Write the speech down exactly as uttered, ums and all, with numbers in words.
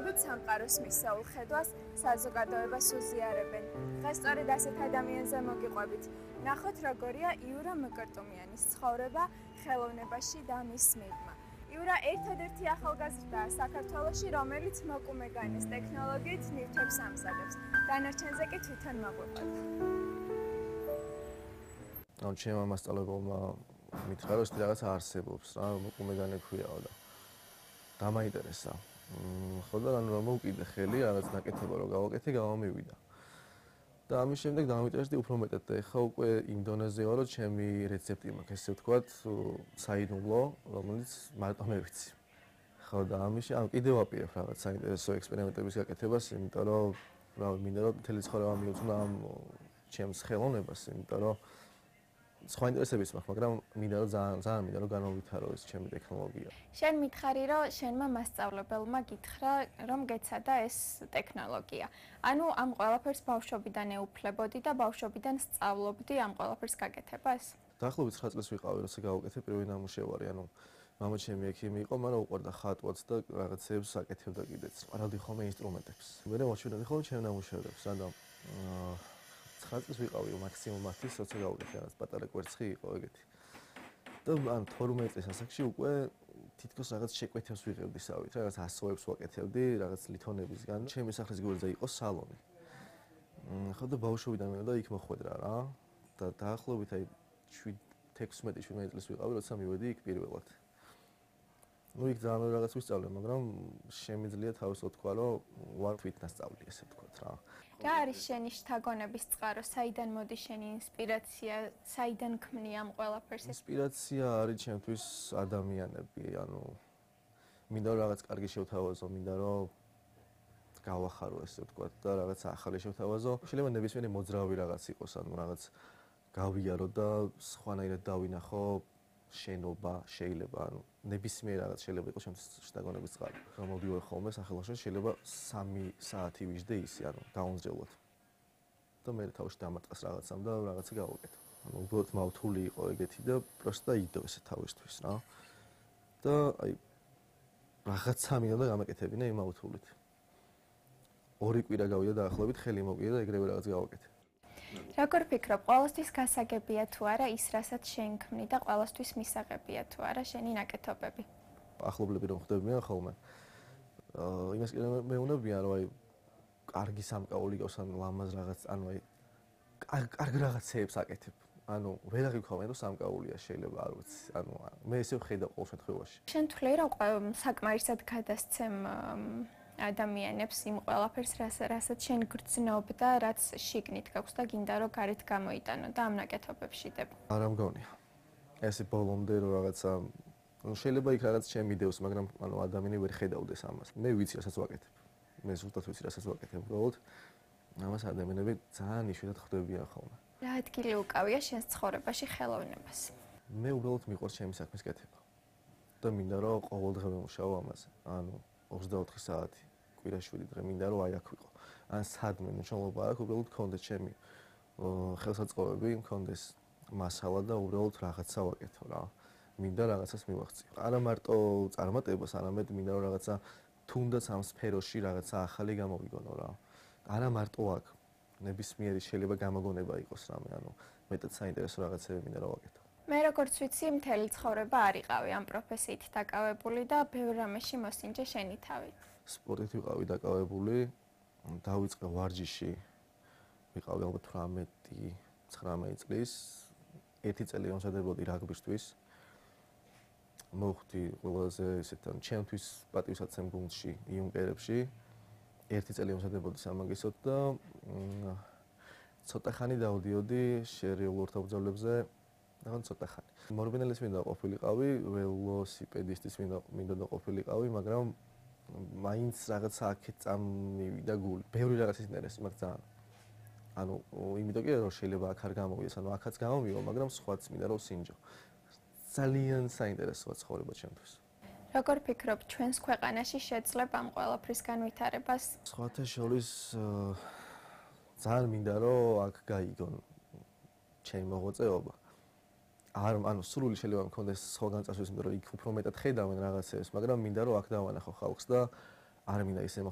მოძრაობით სამყაროს მისეულ ხედვას საზოგადოებას უზიარებენ. დღეს სწორედ ასეთ ადამიანზე მოგიყვებით. ნახოთ, როგორია იურა მოკარტუმიანის ცხოვრება ხელოვნებაში და მის მიღმა. იურა ერთადერთი ახალგაზრდაა საქართველოში, რომელიც მოკუმეგანის ტექნოლოგიით ნივთებს ამზადებს. დანარჩენზე კი თვითონ მოგვიყვება. ანუ ჩემმა მასწავლებელმა მითხრა, რომ ეს რაღაცა არსებობს რა, მოკუმეგანი ქვიაო და დამაინტერესა. ხო და ანუ რომ მოვკიდე ხელი რაღაც ნაკეთება რომ გავაკეთე, გამომივიდა. და ამის შემდეგ დამაინტერესდი უფრო მეტად და ეხა უკვე იმ დონეზე ვარ, რომ ჩემი რეცეპტი მაქვს, ესე ვთქვათ, საიდუმლო, რომელიც მარტო მე ვიცი. ხო და ამის ანუ კიდევ ვაპირებ რაღაც საინტერესო ექსპერიმენტების გაკეთებას, იმიტომ რომ რა მინდა რომ მთელი ცხოვრება მიუძღვნა ამ ჩემს ხელოვნებას, იმიტომ რომ სხვა ინტერესებიც მაქვს, მაგრამ მინდა რომ ძალიან ძალიან მინდა რომ განავითარო ეს ჩემი ტექნოლოგია. შენ მითხარი, რომ შენმა მასწავლებელმა გითხრა, რომ გეცადა ეს ტექნოლოგია. ანუ ამ ყველაფერს ბავშვობიდან ეუფლებოდი და ბავშვობიდან სწავლობდი ამ ყველაფერს გაკეთებას? დაახლოებით ცხრა წელს ვიყავი, როცა გავაკეთე პირველი ნამუშევარი, ანუ მამა ჩემი ექიმი იყო, მაგრამ უყვარდა ხატვაც და რაღაცებს აკეთებდა კიდეც. ვყარავდი ხოლმე ინსტრუმენტებს. მე მოვაშორებდი ხოლმე ჩემ ნამუშევრებს, რა და ცხრა წელს ვიყავი მაქსიმუმ ათის, როცა გავაკეთე რაღაც პატარა კვერცხი იყო ეგეთი. და ან თორმეტ წელს ასაკში უკვე თითქოს რაღაც შეკვეთებს ვიღებდი სავით, რაღაც ასოებს ვაკეთებდი, რაღაც ლითონებისგან. ჩემი სახლის გვერდზე იყო სალონი. ხო და ბავშვობიდან მინდა იქ მოხვედრა რა. და დაახლოებით აი შვიდ თექვსმეტი შვიდმეტი წელს ვიყავი, როცა მივედი იქ პირველად. ну იქ ძალიან რაღაც ვისწავლე, მაგრამ შემიძლია თავის ვთქვა, რომ ვარ თვით დასწავლი, ესე ვთქვათ რა. რა არის შენი შთაგონების წყარო? საიდან მოდის შენი ინსპირაცია? საიდან ქმნი ამ ყველაფერს? ინსპირაცია არის ჩემთვის ადამიანები, ანუ მინდა რომ რაღაც კარგი შევთავაზო, მინდა რომ გავახარო, ესე ვთქვათ და რაღაც ახალი შევთავაზო. შეიძლება ნებისმიერი მოძრავი რაღაც იყოს, ანუ რაღაც გავიარო და სხვანაირად დავინახო შენობა, შეიძლება, ანუ ნებისმიერ რაღაც შეიძლება იყოს ჩემთვის შთაგონების წყარო. მოვდივარ ხოლმე სახელმწიფოში, შეიძლება სამი საათი ვიждდე ისე, ანუ დაუნძრელოთ. და მე თავში დამატყას რაღაცამ და რაღაცა გავაკეთე. ანუ უბრალოდ მავთული იყო ეგეთი და პროსტა იდო ესე თავისთვის რა. და აი რაღაცა მინდა გამაკეთებინა იმ მავთულით. ორი კვირა გავიდა დაახლოებით, ხელი მოკიდა და ეგრევე რაღაც გავაკეთე. როგორ ფიქრობ, ყველასთვის გასაგებია თუ არა ის, რასაც შენ ქმნი და ყველასთვის მისაღებია თუ არა შენი ნაკეთობები? ახლობლები რომ ხდებიან ხოლმე. აა იმას კიდე მეუნებიან, რომ აი კარგი სამკაული გავს, ან ლამაზ რაღაც, ანუ აი კარგ რაღაცეებს აკეთებ. ანუ ვერ აღიქვამენ რომ სამკაულია შეიძლება არ ვიცი. ანუ მე ესე ვხედავ ყოველ შემთხვევაში. შენ თვლი რომ საკმარისად გადასცემ ადამიანებს იმ ყველაფერს, რასაც შენ გრძნობ და რაც შიგნით გაქვს და გინდა რომ გარეთ გამოიტანო და ამ ნაკეთობებში დებ. არა მგონია. ესე ბოლომდე რომ რაღაცა ну შეიძლება იქ რაღაც შემიდევს, მაგრამ ანუ ადამიანი ვერ ხედავდეს ამას. მე ვიცი რასაც ვაკეთებ. მე ზუსტად ვიცი რასაც ვაკეთებ, უბრალოდ ამას ადამიანები ძალიან იშვიათად ხვდებიან ხოლმე. რა ადგილი უკავია შენს ცხოვრებაში ხელოვნებას? მე უბრალოდ მიყვარს ჩემი საქმის კეთება. და მინდა რომ ყოველდღე ვიმუშაო ამაზე. ანუ ოცდაოთხი საათი, კვირაში შვიდი დღე მინდა რომ აი აქ ვიყო. ან სადმე მნიშვნელობა აქვს, უბრალოდ გქონდეს ჩემი ხელსაწყოები, მქონდეს მასალა და უბრალოდ რაღაცა ვაკეთო რა. მინდა რაღაცას მივაღწიო. არა მარტო წარმატებას, არამედ მინდა რომ რაღაცა თუნდაც ამ სფეროში რაღაცა ახალი გამოვიგონო რა. არა მარტო აქ. ნებისმიერი შეიძლება გამოგონება იყოს რამე, ანუ მეტად საინტერესო რაღაცები მინდა რომ ვაკეთო. მე როგორც ვიცი, მთელი ცხოვრება არ იყავი ამ პროფესიით დაკავებული და ბევრ რამეში მოსინჯა შენი თავი. სპორტით ვიყავი დაკავებული, დავიწყე ვარჯიში. ვიყავი ალბათ თვრამეტი ცხრამეტი წლის. ერთი წელი მომზადებოდი რაგბისთვის. მოვხვდი ყველაზე ესეთ ან ჩემთვის პატივსაცემ გუნდში, იუნკერებში. ერთი წელი მომზადებოდი სამაგისტროდ და ცოტა ხანი დავდიოდი შერეულ ორთაბრძოლებზე. რაღაც ცოტა ხანი. მორბინელის მინდა ყოფილიყავი, ველოსიპედისტის მინდა მინდოდა ყოფილიყავი, მაგრამ მაინც რაღაც აქეთ წამივიდა გული. ბევრი რაღაც ინტერესი მაქვს ძალიან. ანუ იმიტომ კი რომ შეიძლება აქ არ გამოვიდეს, ანუ აქაც გამომივა, მაგრამ სხვაც მინდა რომ სინჯო. ძალიან საინტერესოა ცხოვრება ჩემთვის. როგორ ფიქრობ, ჩვენს ქვეყანაში შეძლებ ამ ყველაფრის განვითარებას? სხვათა შორის ძალიან მინდა რომ აქ გაიგონ ჩემი მოღვაწეობა. არ ანუ სრული შეიძლება მქონდეს სხვა განწასვლის, იმიტომ რომ იქ უფრო მეტად ხედავენ რაღაცებს, მაგრამ მინდა რომ აქ დავანახო ხალხს და არ მინდა ისე